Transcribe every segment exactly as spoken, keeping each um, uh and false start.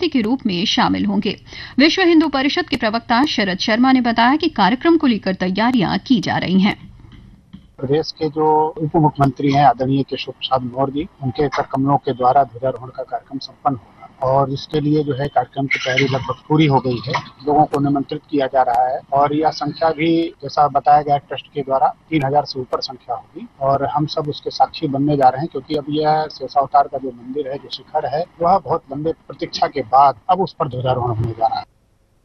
अतिथि के रूप में शामिल होंगे। विश्व हिंदू परिषद के प्रवक्ता शरद शर्मा ने बताया कि कार्यक्रम को लेकर तैयारियां की जा रही हैं। प्रदेश के जो उप मुख्यमंत्री हैं आदरणीय केशव प्रसाद मौर्य जी, उनके कर कमलों के द्वारा ध्वजारोहण का कार्यक्रम संपन्न होगा और इसके लिए जो है कार्यक्रम की तैयारी लगभग पूरी हो गई है। लोगों को निमंत्रित किया जा रहा है और यह संख्या भी जैसा बताया गया ट्रस्ट के द्वारा तीन हजार से ऊपर संख्या होगी और हम सब उसके साक्षी बनने जा रहे हैं, क्योंकि अब यह शेषावतार का जो मंदिर है, जो शिखर है, वह बहुत लंबे प्रतीक्षा के बाद अब उस पर ध्वजारोहण होने जा रहा है।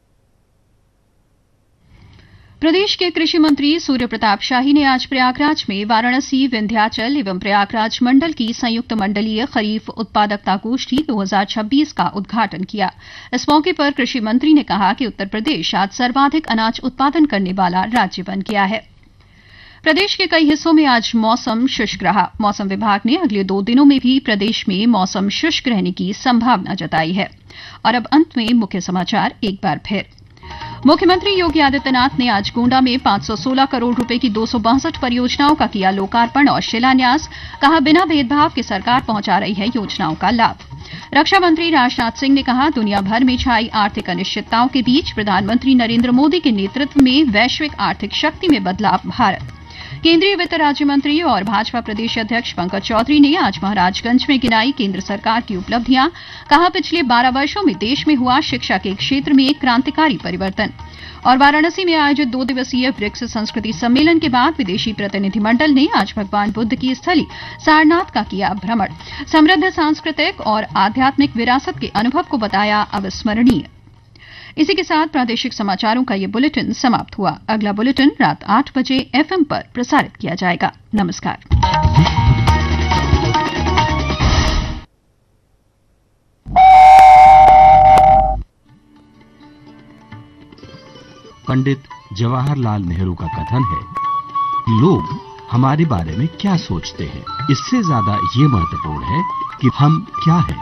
प्रदेश के कृषि मंत्री सूर्य प्रताप शाही ने आज प्रयागराज में वाराणसी विंध्याचल एवं प्रयागराज मंडल की संयुक्त मंडलीय खरीफ उत्पादकता गोष्ठी दो हज़ार छब्बीस का उद्घाटन किया। इस मौके पर कृषि मंत्री ने कहा कि उत्तर प्रदेश आज सर्वाधिक अनाज उत्पादन करने वाला राज्य बन गया है। प्रदेश के कई हिस्सों में आज मौसम शुष्क रहा। मौसम विभाग ने अगले दो दिनों में भी प्रदेश में मौसम शुष्क रहने की संभावना जताई है। और अब अंत में मुख्य समाचार एक बार फिर। मुख्यमंत्री योगी आदित्यनाथ ने आज गोंडा में पांच सौ सोलह करोड़ रुपए की दो सौ बासठ परियोजनाओं का किया लोकार्पण और शिलान्यास। कहा, बिना भेदभाव के सरकार पहुंचा रही है योजनाओं का लाभ। रक्षा मंत्री राजनाथ सिंह ने कहा, दुनिया भर में छाई आर्थिक अनिश्चितताओं के बीच प्रधानमंत्री नरेंद्र मोदी के नेतृत्व में वैश्विक आर्थिक शक्ति में बदला भारत। केंद्रीय वित्त राज्य मंत्री और भाजपा प्रदेश अध्यक्ष पंकज चौधरी ने आज महाराजगंज में गिनाई केंद्र सरकार की उपलब्धियां। कहा, पिछले बारह वर्षों में देश में हुआ शिक्षा के क्षेत्र में क्रांतिकारी परिवर्तन। और वाराणसी में आयोजित दो दिवसीय ब्रिक्स संस्कृति सम्मेलन के बाद विदेशी प्रतिनिधिमंडल ने आज भगवान बुद्ध की स्थली सारनाथ का किया भ्रमण। समृद्ध सांस्कृतिक और आध्यात्मिक विरासत के अनुभव को बताया अविस्मरणीय। इसी के साथ प्रादेशिक समाचारों का ये बुलेटिन समाप्त हुआ। अगला बुलेटिन रात आठ बजे एफएम पर प्रसारित किया जाएगा। नमस्कार। पंडित जवाहरलाल नेहरू का कथन है, लोग हमारे बारे में क्या सोचते हैं, इससे ज्यादा ये महत्वपूर्ण है कि हम क्या हैं।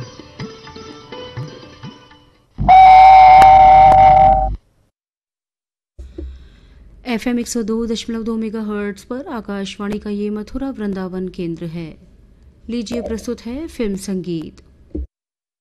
एफएम एक सौ दो दशमलव दो मेगा हर्ट्ज पर आकाशवाणी का ये मथुरा वृंदावन केंद्र है। लीजिए प्रस्तुत है फिल्म संगीत।